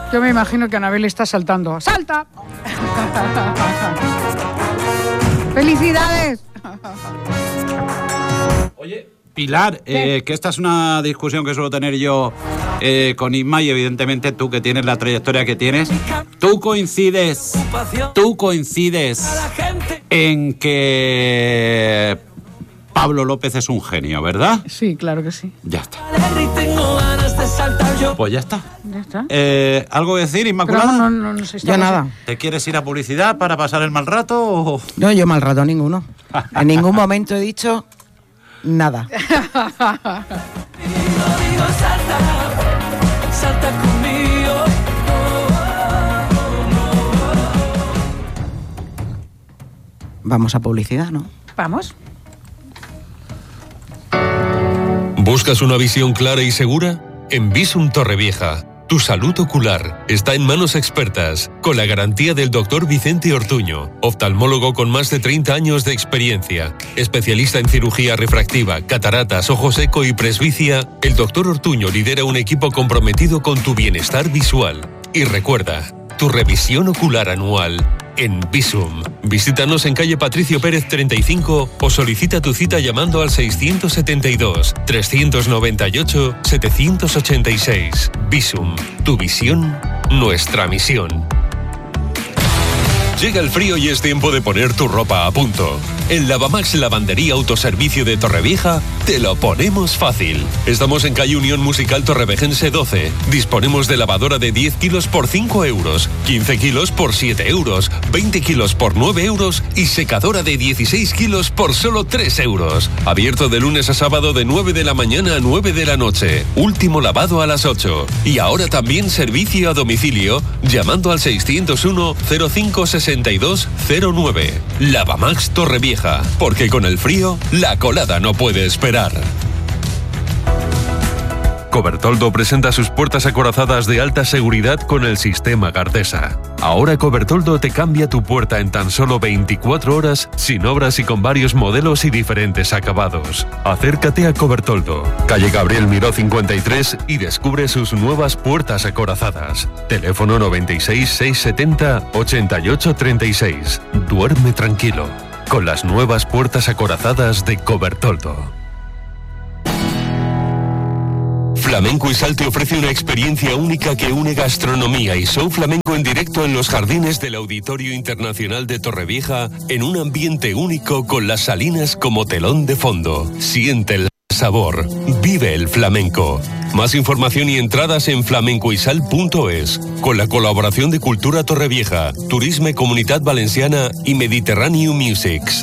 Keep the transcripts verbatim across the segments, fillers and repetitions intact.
Yo me imagino que Anabel está saltando. ¡Salta! ¡Felicidades! Oye, Pilar, eh, que esta es una discusión que suelo tener yo eh, con Isma, y evidentemente tú, que tienes la trayectoria que tienes, tú coincides, tú coincides en que Pablo López es un genio, ¿verdad? Sí, claro que sí. Ya está. Pues ya está. Ya está. Eh, ¿Algo que decir, Inmaculada? Pero no, no, no sé, Yo nada. ¿Te quieres ir a publicidad para pasar el mal rato o...? No, yo mal rato ninguno. En ningún momento he dicho nada. Vamos a publicidad, ¿no? Vamos. ¿Buscas una visión clara y segura? En Visum Torrevieja, tu salud ocular está en manos expertas, con la garantía del doctor Vicente Ortuño, oftalmólogo con más de treinta años de experiencia, especialista en cirugía refractiva, cataratas, ojo seco y presbicia. El doctor Ortuño lidera un equipo comprometido con tu bienestar visual. Y recuerda, tu revisión ocular anual en Visum. Visítanos en calle Patricio Pérez treinta y cinco o solicita tu cita llamando al seiscientos setenta y dos, trescientos noventa y ocho, setecientos ochenta y seis. Visum, tu visión, nuestra misión. Llega el frío y es tiempo de poner tu ropa a punto. En Lavamax Lavandería Autoservicio de Torrevieja te lo ponemos fácil. Estamos en calle Unión Musical Torrevejense doce. Disponemos de lavadora de diez kilos por cinco euros, quince kilos por siete euros, veinte kilos por nueve euros y secadora de dieciséis kilos por solo tres euros. Abierto de lunes a sábado de nueve de la mañana a nueve de la noche. Último lavado a las ocho. Y ahora también servicio a domicilio llamando al seiscientos uno, cero cinco sesenta y dos cero nueve. Lavamax Torrevieja. Porque con el frío, la colada no puede esperar. Cobertoldo presenta sus puertas acorazadas de alta seguridad con el sistema Gardesa. Ahora Cobertoldo te cambia tu puerta en tan solo veinticuatro horas, sin obras y con varios modelos y diferentes acabados. Acércate a Cobertoldo, calle Gabriel Miró cincuenta y tres, y descubre sus nuevas puertas acorazadas. Teléfono noventa y seis, seiscientos setenta, ochenta y ocho treinta y seis. Duerme tranquilo con las nuevas puertas acorazadas de Cobertoldo. Flamenco y Sal te ofrece una experiencia única que une gastronomía y show flamenco en directo en los jardines del Auditorio Internacional de Torrevieja, en un ambiente único con las salinas como telón de fondo. Siente el sabor, vive el flamenco. Más información y entradas en flamencoisal punto es, con la colaboración de Cultura Torrevieja, Turisme Comunitat Valenciana y Mediterranean Musics.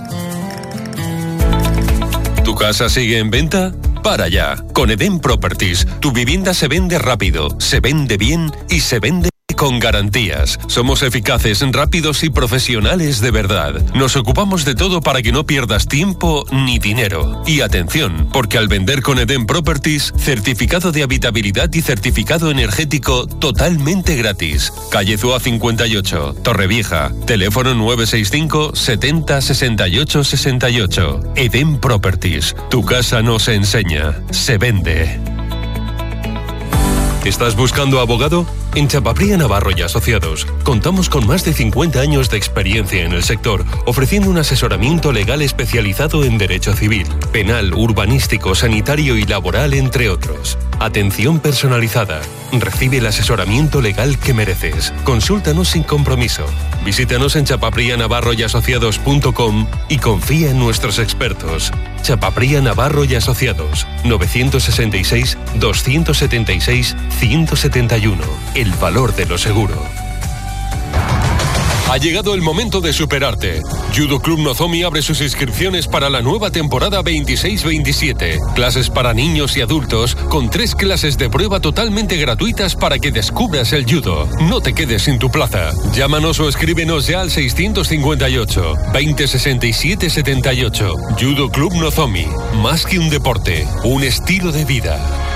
¿Tu casa sigue en venta? Para ya. Con Eden Properties, tu vivienda se vende rápido, se vende bien y se vende con garantías. Somos eficaces, rápidos y profesionales de verdad. Nos ocupamos de todo para que no pierdas tiempo ni dinero. Y atención, porque al vender con Eden Properties, certificado de habitabilidad y certificado energético totalmente gratis. Calle Zúa cincuenta y ocho, Torrevieja. Teléfono nueve seis cinco, setenta, sesenta y ocho, sesenta y ocho. Eden Properties. Tu casa no se enseña, se vende. ¿Estás buscando abogado? En Chapapría Navarro y Asociados contamos con más de cincuenta años de experiencia en el sector, ofreciendo un asesoramiento legal especializado en derecho civil, penal, urbanístico, sanitario y laboral, entre otros. Atención personalizada. Recibe el asesoramiento legal que mereces. Consúltanos sin compromiso. Visítanos en chapapría navarro y asociados punto com y confía en nuestros expertos. Chapapría Navarro y Asociados, novecientos sesenta y seis, doscientos setenta y seis, ciento setenta y uno. El valor de lo seguro. Ha llegado el momento de superarte. Judo Club Nozomi abre sus inscripciones para la nueva temporada veintiséis veintisiete. Clases para niños y adultos, con tres clases de prueba totalmente gratuitas para que descubras el judo. No te quedes sin tu plaza. Llámanos o escríbenos ya al seiscientos cincuenta y ocho, veinte sesenta y siete setenta y ocho. Judo Club Nozomi. Más que un deporte, un estilo de vida.